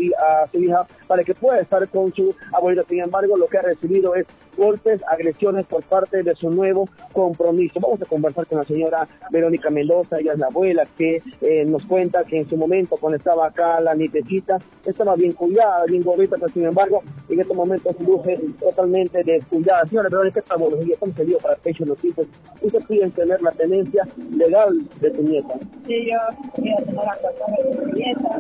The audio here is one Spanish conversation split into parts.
a su hija para que pueda estar con su abuelita. Sin embargo, lo que ha recibido es golpes, agresiones por parte de su nuevo compromiso. Vamos a conversar con la señora Verónica Mendoza, ella es la abuela que nos cuenta que en su momento cuando estaba acá la nietecita estaba bien cuidada, bien gordita, pero sin embargo en estos momentos luce totalmente descuidada. Señora Verónica, ¿qué buenos días? ¿Cómo se dio para Pecho Noticias? ¿Usted pide tener la tenencia legal de su nieta? Sí, yo quiero tener la persona de mi nieta,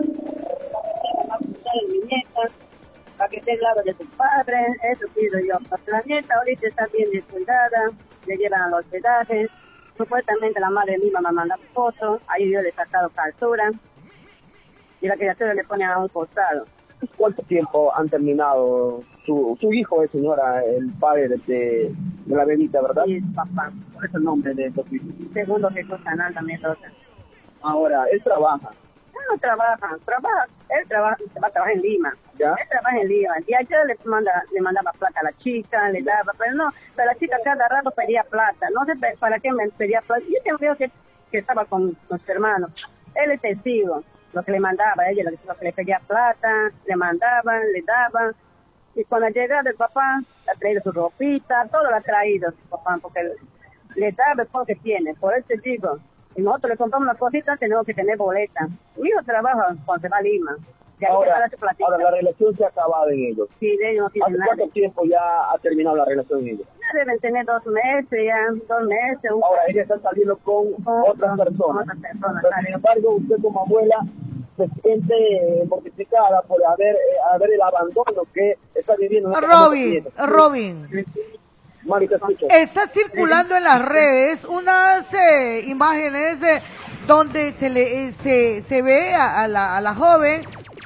de mi nieta, para que esté al lado de sus padres, eso pido yo. Porque la nieta ahorita está bien descuidada, le llevan al hospedaje, supuestamente la madre misma me manda fotos, ahí yo le he sacado captura, y la criatura le pone a un costado. ¿Cuánto tiempo han terminado? Su hijo es, señora, el padre de la bebita, ¿verdad? Sí, papá. ¿Cuál es el nombre de su hijo? Segundo Jesús Canal también, Rosa. Ahora, él trabaja. Él no trabaja, él trabaja en Lima. ¿Ya? Él trabaja en Lima. Y ayer le mandaba plata a la chica, le daba, pero la chica cada rato pedía plata. No sé para qué me pedía plata. Yo creo que estaba con su hermano. Él es testigo. Lo que le mandaba a ella, lo que le pedía plata, le mandaban, le daban. Y cuando llegaba el papá, le ha traído su ropita, todo lo ha traído su papá, porque le da el poco que tiene. Por eso te digo, si nosotros le compramos una cosita, tenemos que tener boleta. Mi hijo trabaja cuando se va a Lima. Ahora la relación se ha acabado en ellos. Sí, de ellos no tienen nada. ¿Hace cuánto tiempo ya ha terminado la relación en ellos? Ya deben tener 2 meses, ya, 2 meses. Ahora ella está saliendo con otras personas. Pero, sin embargo, usted como abuela se siente mortificada por haber el abandono que está viviendo. Robin. Mari, te escucho. Está circulando en las redes unas imágenes donde se ve a la joven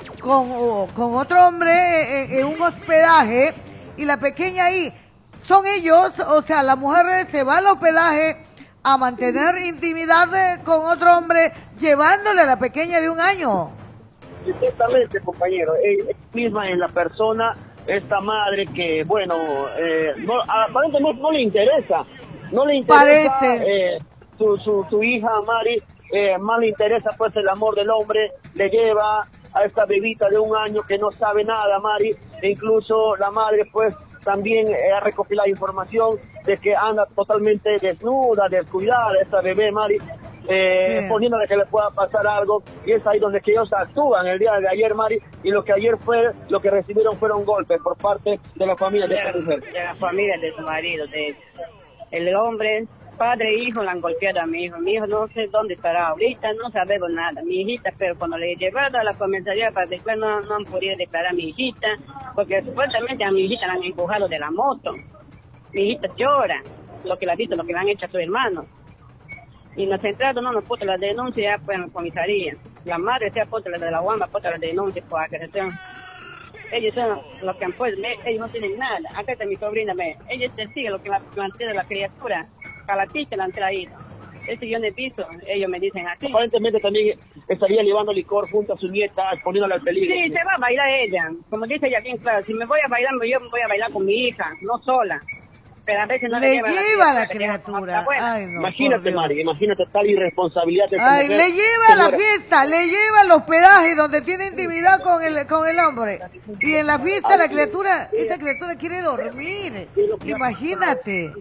con otro hombre en un hospedaje y la pequeña ahí. Son ellos, o sea, la mujer se va al hospedaje a mantener intimidad con otro hombre, llevándole a la pequeña de 1 año. Exactamente, compañero. Ella misma es la persona, esta madre que, bueno, aparentemente no le interesa. No le interesa su hija, Mari, más le interesa pues el amor del hombre, le lleva a esta bebita de 1 año que no sabe nada, Mari, e incluso la madre pues también ha recopilado información de que anda totalmente desnuda, descuidada esta bebé, Mari, poniéndole que le pueda pasar algo, y es ahí donde que ellos actúan el día de ayer, Mari, y lo que recibieron fueron golpes por parte de la familia de esta mujer. De la familia de su marido, de el hombre, padre e hijo, la han golpeado a mi hijo no sé dónde estará ahorita, no sabemos nada, mi hijita, pero cuando le he llevado a la comisaría para después no han podido declarar a mi hijita, porque supuestamente a mi hijita la han empujado de la moto, mi hijita llora, lo que le ha visto, lo que le han hecho a su hermano. Y nos entrado no nos puso la denuncia ya pues en la comisaría. La madre se ha puesto la de la UAMA, ha puesto la denuncia por agresión. Ellos son los que han puesto, ellos no tienen nada. Acá está mi sobrina, ella te sigue lo que mantiene la criatura, a la chica la han traído. Eso yo no he visto, ellos me dicen así. Aparentemente también estaría llevando licor junto a su nieta, poniéndola al peligro. Sí, se va a bailar ella. Como dice ella bien claro, si me voy a bailar, yo me voy a bailar con mi hija, no sola. Pero a veces no le lleva a la criatura. Ay, no, imagínate, Mari, imagínate tal irresponsabilidad de ay, mujer. Le lleva a la fiesta, le lleva al hospedaje donde tiene intimidad con el hombre. Y en la fiesta esa criatura quiere dormir. Imagínate.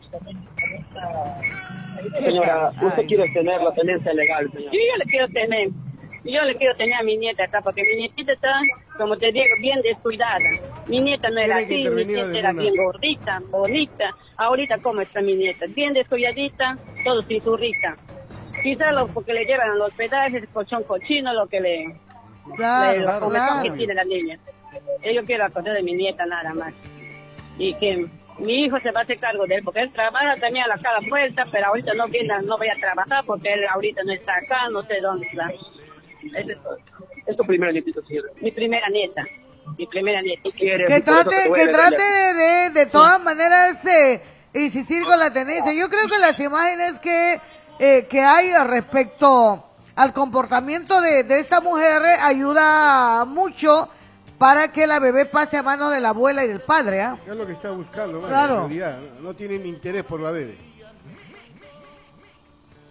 Señora, usted quiere tener la tenencia legal, señora. Yo le quiero tener. Yo le quiero tener a mi nieta acá, porque mi nietita está, como te digo, bien descuidada. Mi nieta no era así, mi nieta era bien gordita, bonita. Ahorita, ¿cómo está mi nieta? Bien descuidadita, todo cisurrita. Quizás porque le llevan a los hospedajes, colchón cochino, lo que le... Claro. que tiene la niña. Yo quiero acordar de mi nieta nada más. Y que mi hijo se va a hacer cargo de él, porque él trabaja también a la cara puerta, pero ahorita no voy a trabajar, porque él ahorita no está acá, no sé dónde está. ¿Es tu primera nietita, señora? Mi primera nieta. Que trate de todas maneras insistir con la tenencia. Yo creo que las imágenes que hay respecto al comportamiento de esta mujer ayuda mucho para que la bebé pase a manos de la abuela y del padre. Es lo que está buscando, claro. En realidad no tienen interés por la bebé.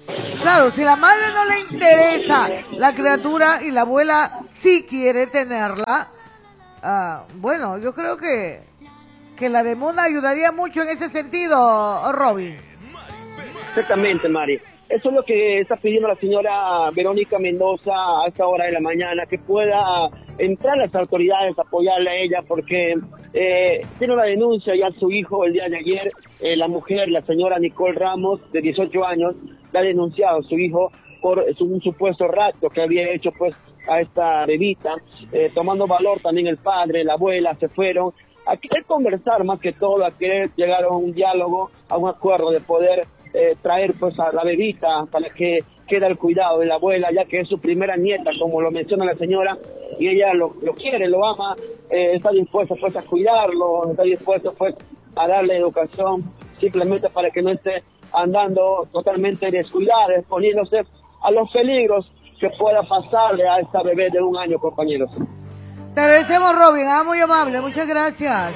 Claro, si la madre no le interesa la criatura y la abuela sí quiere tenerla, bueno, yo creo que la de Muna ayudaría mucho en ese sentido, Robin. Exactamente, Mari. Eso es lo que está pidiendo la señora Verónica Mendoza a esta hora de la mañana, que pueda entrar las autoridades a apoyarle a ella, porque tiene una denuncia ya a su hijo el día de ayer. La mujer, la señora Nicole Ramos, de 18 años, le ha denunciado a su hijo por un supuesto rapto que había hecho pues a esta bebita, tomando valor también el padre, la abuela, se fueron a querer conversar más que todo, a querer llegar a un diálogo, a un acuerdo de poder traer pues a la bebita para que quede al cuidado de la abuela, ya que es su primera nieta, como lo menciona la señora, y ella lo quiere, lo ama, está dispuesta pues a cuidarlo, está dispuesta pues a darle educación, simplemente para que no esté andando totalmente descuidada, exponiéndose a los peligros que pueda pasarle a esta bebé de 1 año, compañeros. Te agradecemos, Robin, muy amable, muchas gracias.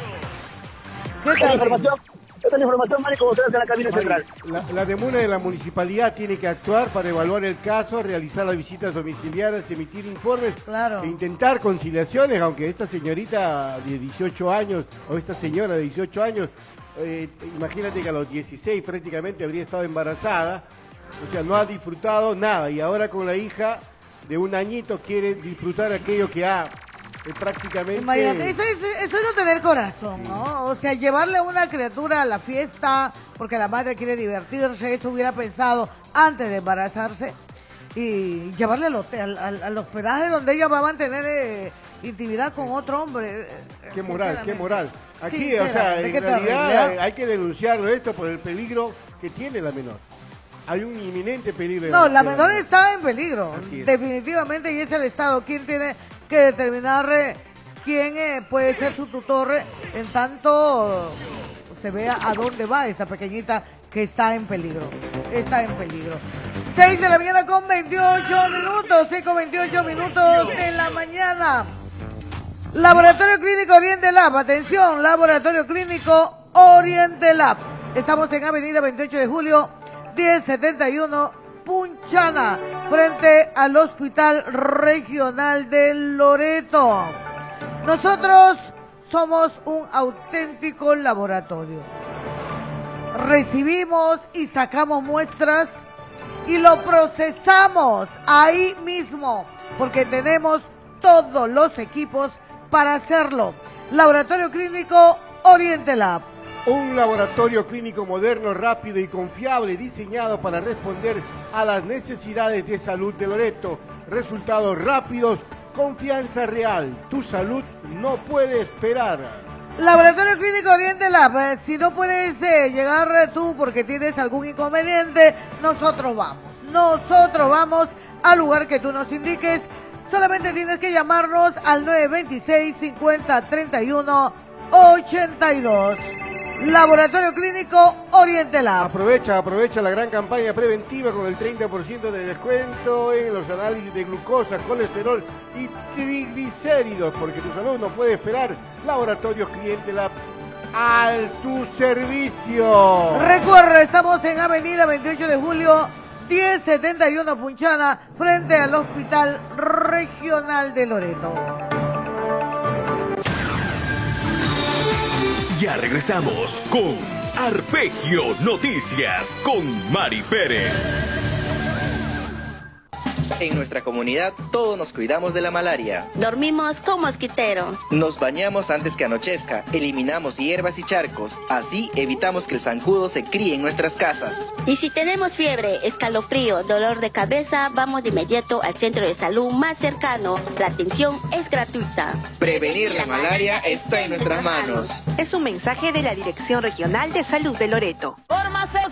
Esta es la información, Mari, como ustedes en la cabina central. La demuna de la municipalidad tiene que actuar para evaluar el caso, realizar las visitas domiciliarias, emitir informes, claro, e intentar conciliaciones, aunque esta señorita de 18 años, o esta señora de 18 años, imagínate que a los 16 prácticamente habría estado embarazada, o sea, no ha disfrutado nada, y ahora con la hija de 1 añito quiere disfrutar aquello que ha prácticamente... Imagínate, eso es no tener corazón, sí, ¿no? O sea, llevarle a una criatura a la fiesta porque la madre quiere divertirse, eso hubiera pensado antes de embarazarse, y llevarle al hospedaje donde ella va a mantener intimidad con otro hombre. Qué moral, qué moral. Aquí, sí, o sea, en realidad terrible, hay que denunciarlo esto por el peligro que tiene la menor. Hay un inminente peligro. No, la menor está en peligro, Así es. Definitivamente, y es el Estado quien tiene que determinar quién puede ser su tutor en tanto se vea a dónde va esa pequeñita que está en peligro. Está en peligro. 6 de la mañana con 28 minutos, 6 con 28 minutos de la mañana. Laboratorio Clínico Oriente Lab, atención, Laboratorio Clínico Oriente Lab. Estamos en Avenida 28 de Julio, 1071, Punchana, frente al Hospital Regional de Loreto. Nosotros somos un auténtico laboratorio. Recibimos y sacamos muestras y lo procesamos ahí mismo, porque tenemos todos los equipos para hacerlo. Laboratorio Clínico Oriente Lab. Un laboratorio clínico moderno, rápido y confiable, diseñado para responder a las necesidades de salud de Loreto. Resultados rápidos, confianza real. Tu salud no puede esperar. Laboratorio Clínico Oriente Lab. Si no puedes llegar tú porque tienes algún inconveniente, nosotros vamos. Nosotros vamos al lugar que tú nos indiques. Solamente tienes que llamarnos al 926-5031-82. Laboratorio Clínico Oriente Lab. Aprovecha la gran campaña preventiva con el 30% de descuento en los análisis de glucosa, colesterol y triglicéridos, porque tu salud no puede esperar. Laboratorio Cliente Lab, al tu servicio. Recuerda, estamos en Avenida 28 de Julio, 1071 Punchana, frente al Hospital Regional de Loreto. Ya regresamos con Arpegio Noticias con Mari Pérez. En nuestra comunidad todos nos cuidamos de la malaria. Dormimos con mosquitero. Nos bañamos antes que anochezca, eliminamos hierbas y charcos, así evitamos que el zancudo se críe en nuestras casas. Y si tenemos fiebre, escalofrío, dolor de cabeza, vamos de inmediato al centro de salud más cercano. La atención es gratuita. Prevenir la malaria está en nuestras manos. Es un mensaje de la Dirección Regional de Salud de Loreto. Fórmase